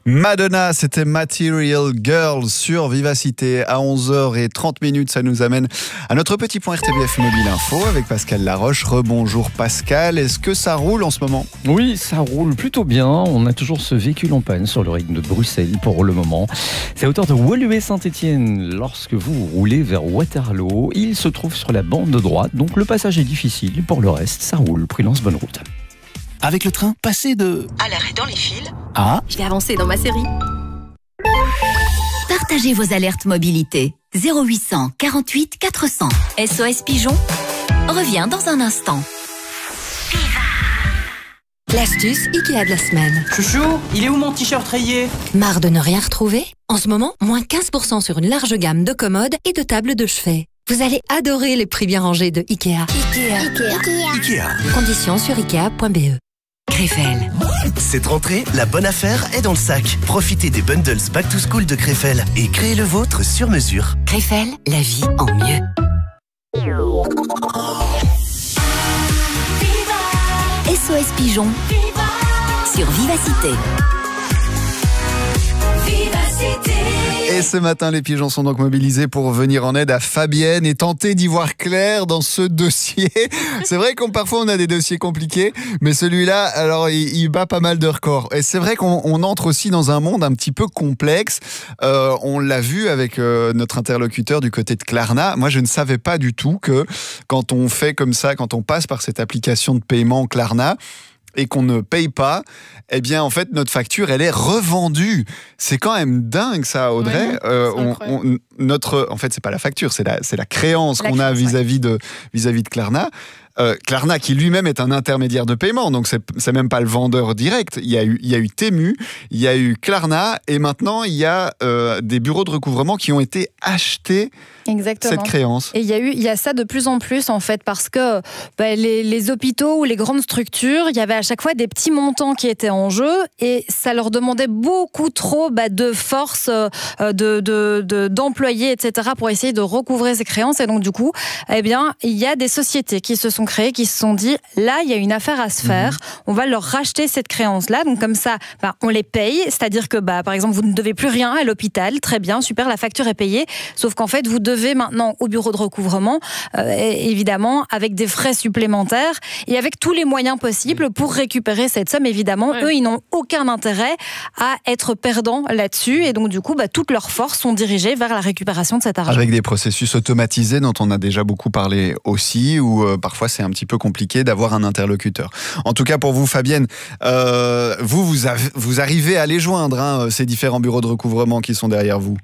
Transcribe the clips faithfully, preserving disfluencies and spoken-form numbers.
Madonna, c'était Material Girl sur Vivacité à onze heures trente. Ça nous amène à notre petit point R T B F Mobile Info avec Pascal Laroche. Rebonjour Pascal, est-ce que ça roule en ce moment ? Oui, ça roule plutôt bien. On a toujours ce véhicule en panne sur le ring de Bruxelles pour le moment. C'est à hauteur de Woluwe-Saint-Étienne. Lorsque vous roulez vers Waterloo, il se trouve sur la bande de droite, donc le passage est difficile. Pour le reste, ça roule. Prudence, bonne route. Avec le train, passez de... à l'arrêt dans les fils. Ah. Je vais avancer dans ma série. Partagez vos alertes mobilité. zéro huit cent quarante-huit quatre cents. S O S Pigeon revient dans un instant. L'astuce Ikea de la semaine. Chouchou, il est où mon t-shirt rayé ? Marre de ne rien retrouver ? En ce moment, moins quinze pour cent sur une large gamme de commodes et de tables de chevet. Vous allez adorer les prix bien rangés de Ikea. Ikea. Ikea. Ikea. Conditions sur ikea point b e. Krefel. Cette rentrée, la bonne affaire est dans le sac. Profitez des bundles Back to School de Krefel et créez le vôtre sur mesure. Krefel, la vie en mieux. S O S Pigeon sur Vivacité. Et ce matin, les pigeons sont donc mobilisés pour venir en aide à Fabienne et tenter d'y voir clair dans ce dossier. C'est vrai qu'on parfois on a des dossiers compliqués, mais celui-là, alors il, il bat pas mal de records. Et c'est vrai qu'on on entre aussi dans un monde un petit peu complexe. Euh, on l'a vu avec euh, notre interlocuteur du côté de Klarna. Moi, je ne savais pas du tout que quand on fait comme ça, quand on passe par cette application de paiement Klarna, et qu'on ne paye pas, eh bien, en fait, notre facture, elle est revendue. C'est quand même dingue, ça, Audrey. Ouais, euh, on, on, notre, en fait, c'est pas la facture, c'est la, c'est la créance la qu'on créance, a vis-à-vis ouais. de, vis-à-vis de Klarna. Euh, Klarna, qui lui-même est un intermédiaire de paiement, donc c'est, c'est même pas le vendeur direct. Il y a eu, il y a eu Temu, il y a eu Klarna, et maintenant, il y a euh, des bureaux de recouvrement qui ont été achetés. Exactement. Cette créance. Et il y a eu, il y a ça de plus en plus en fait parce que bah, les, les hôpitaux ou les grandes structures, il y avait à chaque fois des petits montants qui étaient en jeu et ça leur demandait beaucoup trop bah, de force, euh, de, de, de, d'employés, et cetera pour essayer de recouvrer ces créances. Et donc du coup, eh bien, il y a des sociétés qui se sont créées, qui se sont dit, là, il y a une affaire à se faire. Mmh. On va leur racheter cette créance-là. Donc comme ça, bah, on les paye. C'est-à-dire que, bah, par exemple, vous ne devez plus rien à l'hôpital. Très bien, super, la facture est payée. Sauf qu'en fait, vous devez maintenant au bureau de recouvrement, euh, évidemment, avec des frais supplémentaires et avec tous les moyens possibles pour récupérer cette somme. Évidemment, ouais. Eux, ils n'ont aucun intérêt à être perdants là-dessus. Et donc, du coup, bah, toutes leurs forces sont dirigées vers la récupération de cet argent. Avec des processus automatisés dont on a déjà beaucoup parlé aussi, où euh, parfois c'est un petit peu compliqué d'avoir un interlocuteur. En tout cas, pour vous, Fabienne, euh, vous, vous, avez, vous arrivez à les joindre, hein, ces différents bureaux de recouvrement qui sont derrière vous.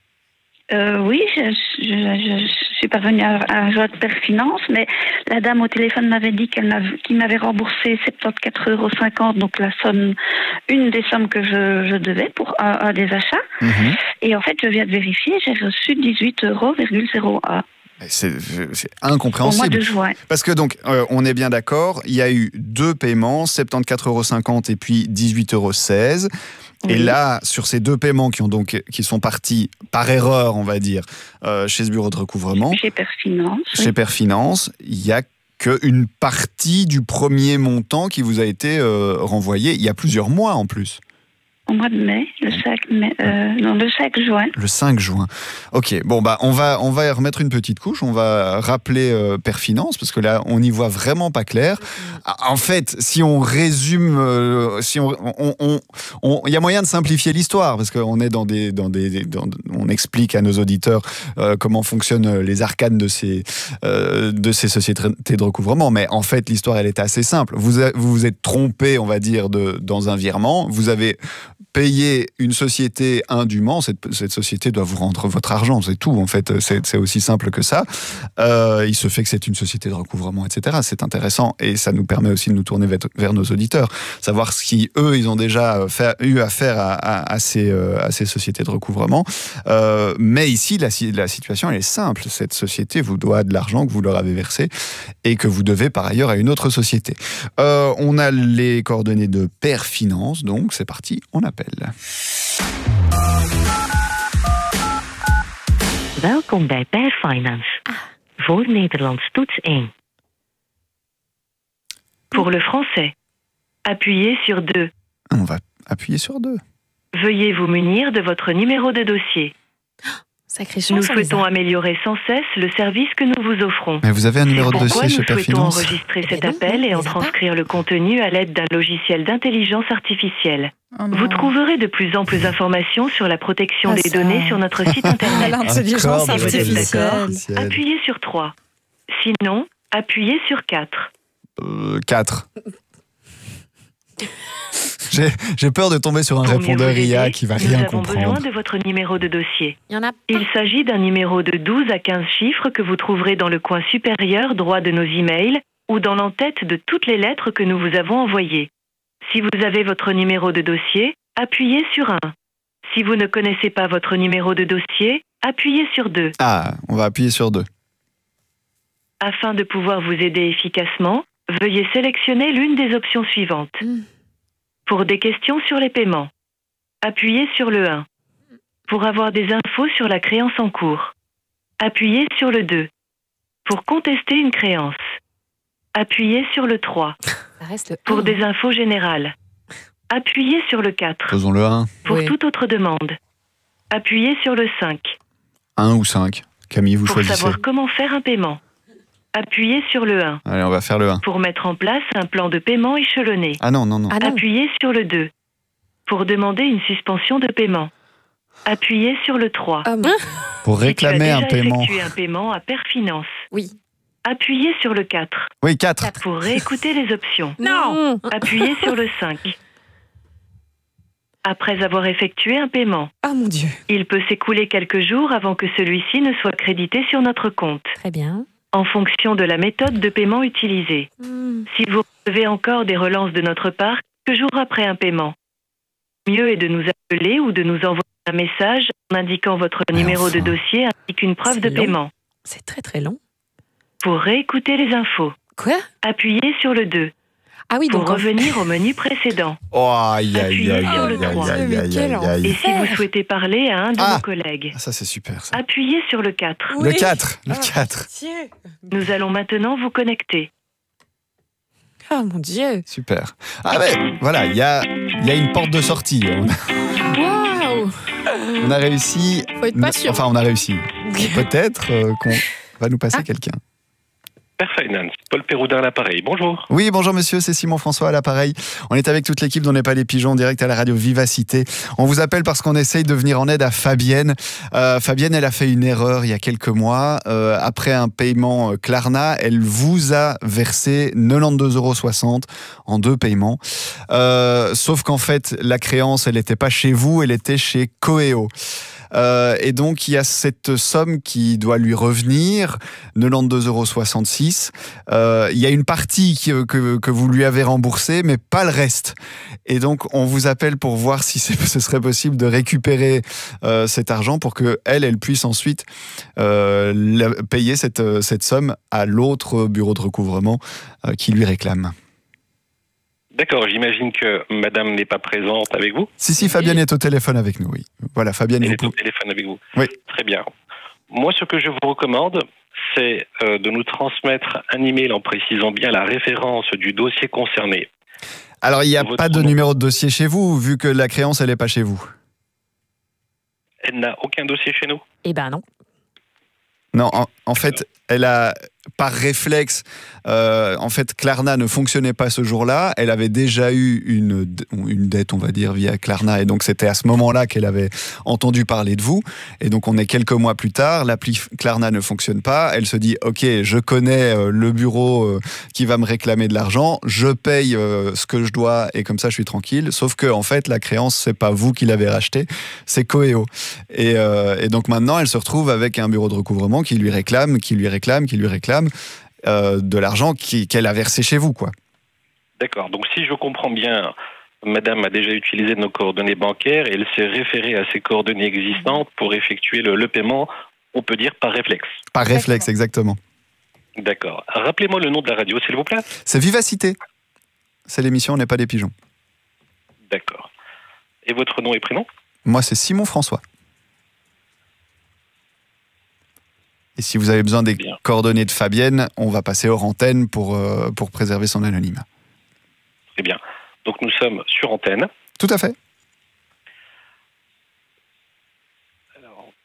Euh, oui, je, je, je, je suis parvenue à, à joindre Perfinance, mais la dame au téléphone m'avait dit qu'elle m'avait, qu'il m'avait remboursé soixante-quatorze euros cinquante, donc la somme, une des sommes que je, je devais pour un, un des achats. Mmh. Et en fait, je viens de vérifier, j'ai reçu dix-huit euros zéro un. C'est, c'est incompréhensible. Au mois de juin. Parce que donc, euh, on est bien d'accord, il y a eu deux paiements, soixante-quatorze euros cinquante et puis dix-huit euros seize. Oui. Et là, sur ces deux paiements qui, ont donc, qui sont partis par erreur, on va dire, euh, chez ce bureau de recouvrement, chez Perfinance, chez oui. Perfinance, il n'y a qu'une partie du premier montant qui vous a été euh, renvoyé il y a plusieurs mois en plus. Au mois de mai, le cinq mai, euh, non, le cinq juin. Le cinq juin. Ok, bon bah on va on va remettre une petite couche, on va rappeler euh, Perfinance parce que là on n'y voit vraiment pas clair. En fait, si on résume, euh, si on on on, on il y a moyen de simplifier l'histoire parce qu'on est dans des dans des dans, on explique à nos auditeurs euh, comment fonctionnent les arcanes de ces euh, de ces sociétés de recouvrement. Mais en fait, l'histoire elle est assez simple. Vous a, vous vous êtes trompé, on va dire, de dans un virement. Vous avez payer une société indûment, cette, cette société doit vous rendre votre argent, c'est tout en fait, c'est, c'est aussi simple que ça. Euh, il se fait que c'est une société de recouvrement, et cetera. C'est intéressant et ça nous permet aussi de nous tourner vers, vers nos auditeurs, savoir si eux, ils ont déjà fait, eu affaire à, à, à, ces, à ces sociétés de recouvrement. Euh, mais ici, la, la situation elle est simple. Cette société vous doit de l'argent que vous leur avez versé et que vous devez par ailleurs à une autre société. Euh, on a les coordonnées de Perfinance, donc c'est parti, on appelle. Welkom bij Perfinance. Ah. Voor Nederlands toets één. Pour le français, appuyez sur deux. On va appuyer sur deux. Veuillez vous munir de votre numéro de dossier. Sacrée chance. Nous Lisa. souhaitons améliorer sans cesse le service que nous vous offrons. Mais vous avez un numéro de C'est pourquoi dossier chez nous souhaitons Perfinance? enregistrer Eh cet ben non, appel non, et en on les a pas. transcrire le contenu à l'aide d'un logiciel d'intelligence artificielle. Oh non. Vous trouverez de plus amples informations sur la protection Ah, des ça. données sur notre site internet. L'intelligence Encore des artificielle. artificiels. Appuyez sur trois. Sinon, appuyez sur quatre. Euh, quatre. J'ai j'ai peur de tomber sur un Pour mieux répondeur vous I A aider, qui va nous rien avons besoin comprendre. de votre numéro de dossier. Il y en a. Il s'agit d'un numéro de douze à quinze chiffres que vous trouverez dans le coin supérieur droit de nos emails ou dans l'entête de toutes les lettres que nous vous avons envoyées. Si vous avez votre numéro de dossier, appuyez sur un. Si vous ne connaissez pas votre numéro de dossier, appuyez sur deux. Ah, on va appuyer sur deux. Afin de pouvoir vous aider efficacement, veuillez sélectionner l'une des options suivantes. Mm. Pour des questions sur les paiements, appuyez sur le un. Pour avoir des infos sur la créance en cours, appuyez sur le deux. Pour contester une créance, appuyez sur le trois. Ça reste le Pour un. des infos générales, appuyez sur le quatre. Faisons le un. Pour Oui. toute autre demande, appuyez sur le cinq. un ou cinq. Camille, vous Pour choisissez. savoir comment faire un paiement, appuyez sur le un. Allez, on va faire le un. Pour mettre en place un plan de paiement échelonné, Ah non, non, non. Ah non. appuyez sur le deux. Pour demander une suspension de paiement, appuyez sur le trois. Ah, mon- Pour réclamer si tu as un déjà paiement. effectué un paiement à Perfinance, Oui. appuyez sur le quatre. Oui, quatre. Pour réécouter les options, Non. appuyez sur le cinq. Après avoir effectué un paiement, Ah mon Dieu. il peut s'écouler quelques jours avant que celui-ci ne soit crédité sur notre compte, Très bien. en fonction de la méthode de paiement utilisée. Mm. Si vous recevez encore des relances de notre part quelques jours après un paiement, mieux est de nous appeler ou de nous envoyer un message en indiquant votre Mais numéro de enfin. dossier ainsi qu'une preuve C'est de long. paiement. C'est très très long. Pour réécouter les infos, Quoi? appuyez sur le deux. Ah oui, Pour donc en fait- revenir au menu précédent. Oh, aïe, aïe, Appuyez aïe, sur aïe, le aïe, trois. aïe, Mais aïe, quel aïe, Et aïe. si vous souhaitez parler à un de Ah. nos collègues, Ah, ça, c'est super, ça. appuyez sur le quatre. Le Oui. quatre. Le Ah, quatre. Dieu. Nous allons maintenant vous connecter. Ah mon Dieu. Super. Ah ouais, voilà, il y a, il y a une porte de sortie. On a, Waouh. on a réussi. Faut être patient. Enfin, on a réussi. Peut-être euh, qu'on va nous passer Ah. quelqu'un. Perfinance, Paul Péroudin à l'appareil, bonjour. Oui, bonjour monsieur, c'est Simon François à l'appareil. On est avec toute l'équipe d'On n'est pas les pigeons, en direct à la radio Vivacité. On vous appelle parce qu'on essaye de venir en aide à Fabienne. Euh, Fabienne, elle a fait une erreur il y a quelques mois. Euh, après un paiement euh, Klarna, elle vous a versé quatre-vingt-douze euros soixante en deux paiements. Euh, sauf qu'en fait, la créance, elle n'était pas chez vous, elle était chez Coeo. Euh, et donc, il y a cette somme qui doit lui revenir, quatre-vingt-douze euros soixante-six. Euh, il y a une partie qui, que, que vous lui avez remboursée, mais pas le reste. Et donc, on vous appelle pour voir si c'est, ce serait possible de récupérer euh, cet argent pour qu'elle, elle, elle puisse ensuite euh, la, payer cette, cette somme à l'autre bureau de recouvrement euh, qui lui réclame. D'accord, j'imagine que madame n'est pas présente avec vous. Si, si, Fabienne est au téléphone avec nous, oui. Voilà, Fabienne, Elle vous est au pouvez... téléphone avec vous. Oui. Très bien. Moi, ce que je vous recommande, c'est euh, de nous transmettre un email en précisant bien la référence du dossier concerné. Alors, il n'y a Votre pas de nom. numéro de dossier chez vous, vu que la créance, elle n'est pas chez vous. Elle n'a aucun dossier chez nous. Eh ben non. Non, en, en fait, elle a, par réflexe, euh, en fait, Klarna ne fonctionnait pas ce jour-là. Elle avait déjà eu une, une dette, on va dire, via Klarna. Et donc, c'était à ce moment-là qu'elle avait entendu parler de vous. Et donc, on est quelques mois plus tard. L'appli Klarna ne fonctionne pas. Elle se dit, OK, je connais euh, le bureau euh, qui va me réclamer de l'argent. Je paye euh, ce que je dois et comme ça, je suis tranquille. Sauf que, en fait, la créance, c'est pas vous qui l'avez racheté, c'est Coeo. Et, euh, et donc, maintenant, elle se retrouve avec un bureau de recouvrement qui lui réclame, qui lui réclame, qui lui réclame euh, de l'argent qui, qu'elle a versé chez vous, quoi. D'accord. Donc, si je comprends bien, madame a déjà utilisé nos coordonnées bancaires et elle s'est référée à ces coordonnées existantes pour effectuer le, le paiement, on peut dire par réflexe. Par réflexe, exactement. D'accord. Rappelez-moi le nom de la radio, s'il vous plaît. C'est Vivacité. C'est l'émission On n'est pas des pigeons. D'accord. Et votre nom et prénom? Moi, c'est Simon François. Et si vous avez besoin des Bien. coordonnées de Fabienne, on va passer hors antenne pour, euh, pour préserver son anonymat. Très bien. Donc, nous sommes sur antenne. Tout à fait.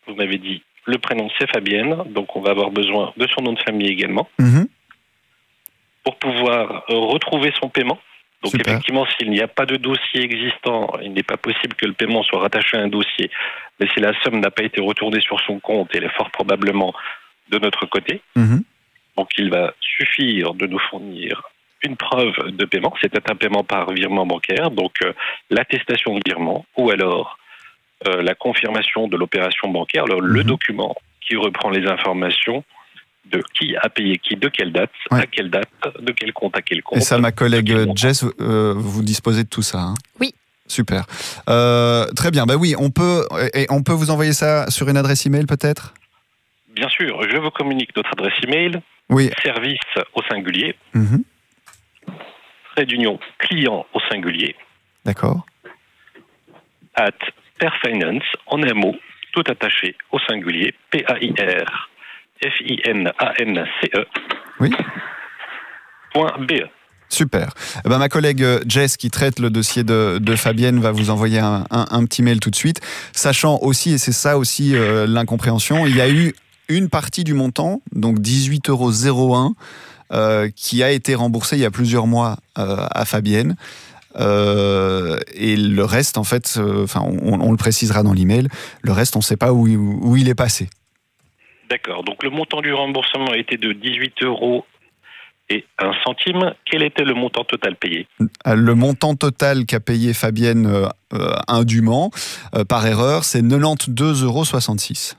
Vous m'avez dit le prénom c'est Fabienne, donc on va avoir besoin de son nom de famille également. Mmh. Pour pouvoir euh, retrouver son paiement. Donc Super. effectivement, s'il n'y a pas de dossier existant, il n'est pas possible que le paiement soit rattaché à un dossier. Mais si la somme n'a pas été retournée sur son compte, elle est fort probablement de notre côté. Mmh. Donc il va suffire de nous fournir une preuve de paiement. C'était un paiement par virement bancaire, donc euh, l'attestation de virement ou alors euh, la confirmation de l'opération bancaire, alors, le Mmh. document qui reprend les informations de qui a payé qui, de quelle date, Ouais. à quelle date, de quel compte, à quel compte. Et ça, ma collègue de quel montant. Jess, euh, vous disposez de tout ça, hein? Oui. Super. Euh, très bien. Bah oui, on peut, et on peut vous envoyer ça sur une adresse email peut-être? Bien sûr, je vous communique notre adresse email, Oui. service au singulier, Mmh. trait d'union client au singulier, D'accord. at Perfinance, en un mot, tout attaché au singulier, P A I R F I N A N C E. Oui. Point B E. Super. Eh ben, ma collègue Jess, qui traite le dossier de, de Fabienne, va vous envoyer un, un, un petit mail tout de suite, sachant aussi, et c'est ça aussi euh, l'incompréhension, il y a eu une partie du montant, donc dix-huit euros zéro un, euh, qui a été remboursée il y a plusieurs mois euh, à Fabienne. Euh, et le reste, en fait, enfin, euh, on, on le précisera dans l'email, le reste, on ne sait pas où, où il est passé. D'accord. Donc le montant du remboursement était de dix-huit euros et un centime. Quel était le montant total payé? Le montant total qu'a payé Fabienne euh, euh, indûment, euh, par erreur, c'est quatre-vingt-douze euros soixante-six.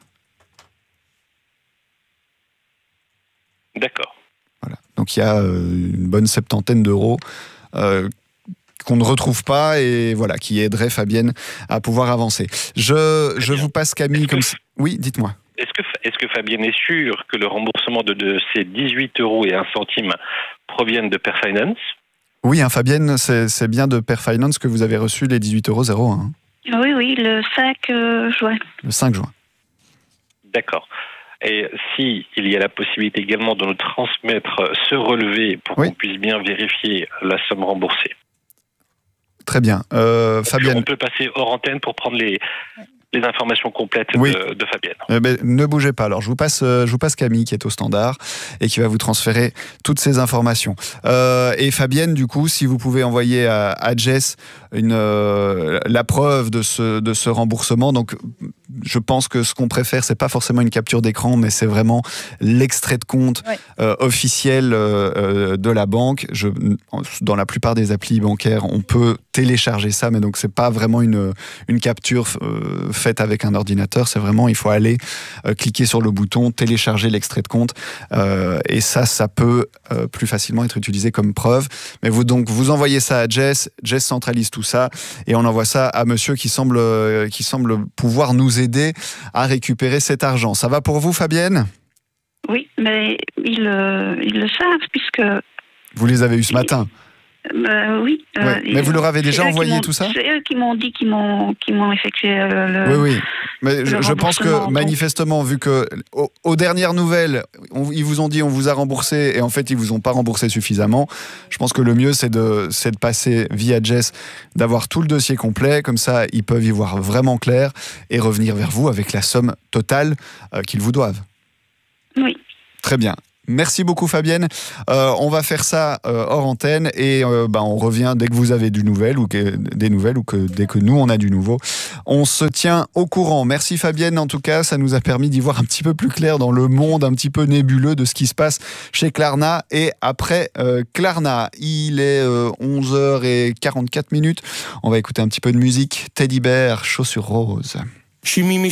D'accord. Voilà. Donc il y a euh, une bonne septantaine d'euros euh, qu'on ne retrouve pas et voilà, qui aiderait Fabienne à pouvoir avancer. Je, je vous passe Camille comme ça. Oui, dites-moi. Est-ce que, est-ce que Fabienne est sûre que le remboursement de, de ces dix-huit euros et un centime proviennent de Perfinance? Oui, hein, Fabienne, c'est, c'est bien de Perfinance que vous avez reçu les dix-huit euros zéro un. Oui, oui, le cinq euh, juin. Le cinq juin. D'accord. Et si il y a la possibilité également de nous transmettre ce relevé pour oui. qu'on puisse bien vérifier la somme remboursée. Très bien. Euh, Fabienne. On peut passer hors antenne pour prendre les, les informations complètes oui. de, de Fabienne. Euh, ben, ne bougez pas. Alors, je vous passe, euh, je vous passe Camille qui est au standard et qui va vous transférer toutes ces informations. Euh, et Fabienne, du coup, si vous pouvez envoyer à, à Jess une, euh, la preuve de ce, de ce remboursement. Donc, je pense que ce qu'on préfère, c'est pas forcément une capture d'écran, mais c'est vraiment l'extrait de compte ouais. euh, officiel euh, de la banque. Je, dans la plupart des applis bancaires, on peut télécharger ça, mais donc c'est pas vraiment une, une capture euh, faite avec un ordinateur. C'est vraiment, il faut aller euh, cliquer sur le bouton, télécharger l'extrait de compte, euh, et ça, ça peut euh, plus facilement être utilisé comme preuve. Mais vous donc vous envoyez ça à Jess, Jess centralise tout ça, et on envoie ça à monsieur qui semble, euh, qui semble pouvoir nous aider à récupérer cet argent. Ça va pour vous, Fabienne? Oui, mais ils, euh, ils le savent puisque... Vous les avez eus ce matin? Euh, oui. Ouais. Euh, mais vous leur avez déjà envoyé tout ça? C'est eux qui m'ont dit qu'ils m'ont, qu'ils m'ont effectué le... Oui, oui. Mais je, je pense que manifestement, vu que aux, aux dernières nouvelles, on, ils vous ont dit on vous a remboursé et en fait ils vous ont pas remboursé suffisamment, je pense que le mieux c'est de, c'est de passer via Jess, d'avoir tout le dossier complet, comme ça ils peuvent y voir vraiment clair et revenir vers vous avec la somme totale euh, qu'ils vous doivent. Oui. Très bien. Merci beaucoup Fabienne. Euh, on va faire ça euh, hors antenne et euh, bah, on revient dès que vous avez du nouvel ou que, des nouvelles ou que dès que nous on a du nouveau. On se tient au courant. Merci Fabienne en tout cas, ça nous a permis d'y voir un petit peu plus clair dans le monde un petit peu nébuleux de ce qui se passe chez Klarna et après euh, Klarna. Il est euh, onze heures quarante-quatre minutes. On va écouter un petit peu de musique. Teddy Bear, Chaussures roses. Je suis mis